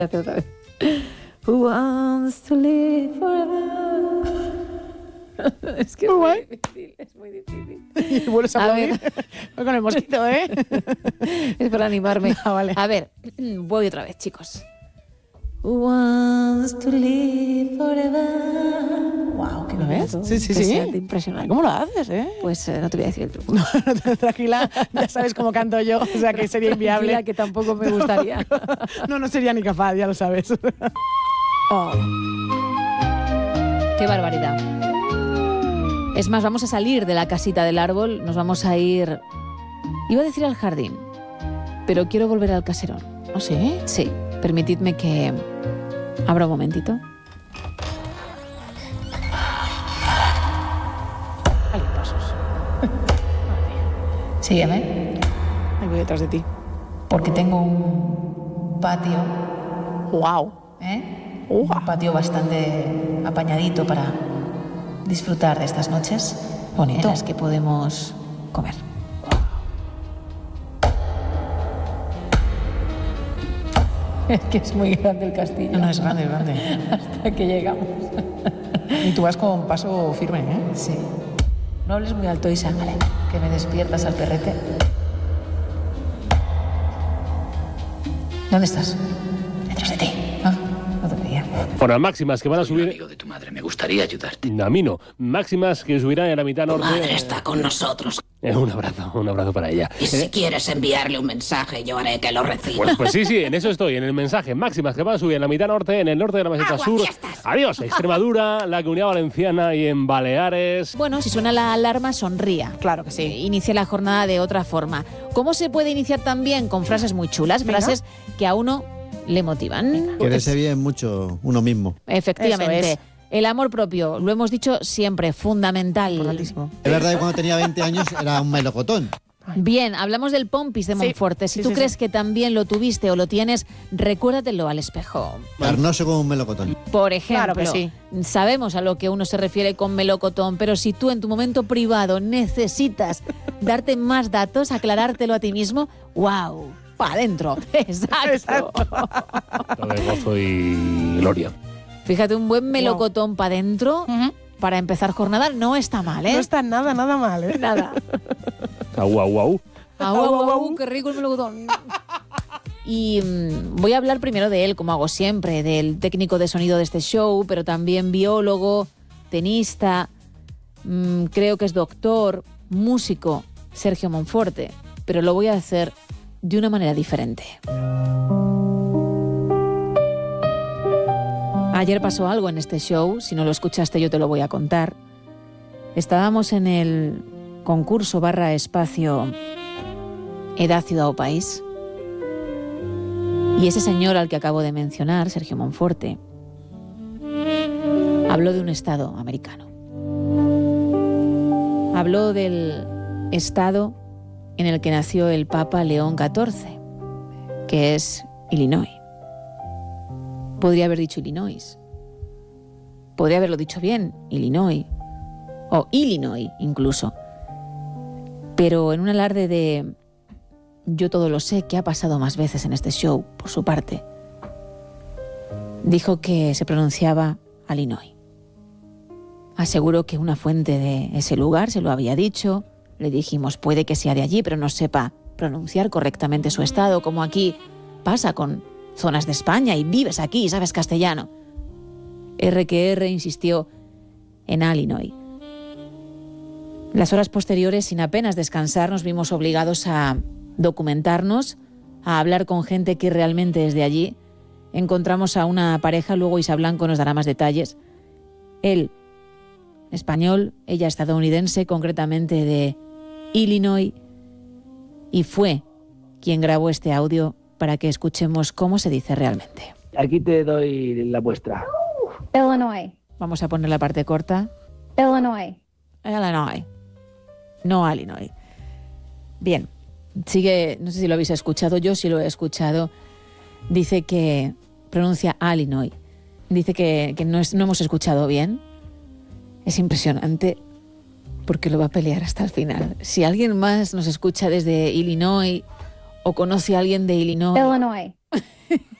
Otra vez. Who wants to live forever? Es que es muy difícil. Y vuelves a ver. Voy con el mosquito, ¿eh? Es para animarme. No, vale. A ver, voy otra vez, chicos. Who wants to live forever? Wow, ¿qué ¿Lo ves? bonito. Sí. Impresionante. ¿Cómo lo haces, eh? Pues no te voy a decir el truco. No, tranquila, ya sabes cómo canto yo, o sea que sería inviable. Tranquila, que tampoco me gustaría. No sería ni capaz, ya lo sabes. Oh. Qué barbaridad. Es más, vamos a salir de la casita del árbol, nos vamos a ir... Iba a decir al jardín, pero quiero volver al caserón. ¿Oh, sí? Sí, permitidme que... abra un momentito. Hay pasos. Sígueme. Ahí voy detrás de ti. Porque tengo un patio, ¡Wow! un patio bastante apañadito para disfrutar de estas noches Bonito. en las que podemos comer. Es que es muy grande el castillo. No, es grande, Hasta que llegamos. Y tú vas con paso firme, ¿eh? Sí. No hables muy alto, Isa. Vale. Que me despiertas al perrete. ¿Dónde estás? Detrás de ti. Ah, no te veía. Bueno, máximas que van a Soy un subir... amigo de tu madre, me gustaría ayudarte. A mí no. Máximas que subirán en la mitad Tu norte... madre está con nosotros. Un abrazo para ella. Y si quieres enviarle un mensaje, yo haré que lo reciba. Bueno, pues sí, en eso estoy, en el mensaje. Máximas que van a subir en la mitad norte, en el norte de la meseta sur. Aguafiestas. Adiós, Extremadura, la Comunidad Valenciana y en Baleares. Bueno, si suena la alarma, sonría. Claro que sí. Inicie la jornada de otra forma. ¿Cómo se puede iniciar también? Con frases muy chulas, Venga. frases que a uno le motivan. Quererse bien mucho uno mismo. Efectivamente. Eso es. El amor propio, lo hemos dicho siempre, fundamental. Importantísimo. Es verdad que cuando tenía 20 años era un melocotón. Bien, hablamos del Pompis de Sí. Monforte. Si Sí, tú sí, crees sí. que también lo tuviste o lo tienes, recuérdatelo al espejo. Carnoso como un melocotón. Por ejemplo, Claro que sí. sabemos a lo que uno se refiere con melocotón, pero si tú en tu momento privado necesitas darte más datos, aclarártelo a ti mismo, ¡wow! ¡Para adentro! ¡Exacto! Todo de gozo y gloria. Fíjate, un buen melocotón para adentro Ujú. para empezar jornada no está mal, ¿eh? No está nada mal, ¿eh? Nada. Au, au, au. ¡Qué rico el melocotón! Y voy a hablar primero de él, como hago siempre, del técnico de sonido de este show, pero también biólogo, tenista, creo que es doctor, músico, Sergio Monforte, pero lo voy a hacer de una manera diferente. Ayer pasó algo en este show, si no lo escuchaste yo te lo voy a contar. Estábamos en el concurso / espacio Edad, Ciudad o País. Y ese señor al que acabo de mencionar, Sergio Monforte, habló de un estado americano. Habló del estado en el que nació el Papa León XIV, que es Illinois. Podría haber dicho Illinois. Podría haberlo dicho bien, Illinois. O Illinois, incluso. Pero en un alarde de yo todo lo sé, que ha pasado más veces en este show, por su parte, dijo que se pronunciaba Illinois. Aseguró que una fuente de ese lugar se lo había dicho. Le dijimos, puede que sea de allí, pero no sepa pronunciar correctamente su estado, como aquí pasa con zonas de España y vives aquí y sabes castellano. R insistió en Illinois. Las horas posteriores, sin apenas descansar, nos vimos obligados a documentarnos, a hablar con gente que realmente es de allí. Encontramos a una pareja, luego Isa Blanco nos dará más detalles. Él, español, ella estadounidense, concretamente de Illinois, y fue quien grabó este audio para que escuchemos cómo se dice realmente. Aquí te doy la muestra. Illinois. Vamos a poner la parte corta. Illinois. Illinois. No Illinois. Bien. Sigue, no sé si lo habéis escuchado, yo sí lo he escuchado. Dice que pronuncia Illinois. Dice que no hemos escuchado bien. Es impresionante porque lo va a pelear hasta el final. Si alguien más nos escucha desde Illinois o conoce a alguien de Illinois, Illinois.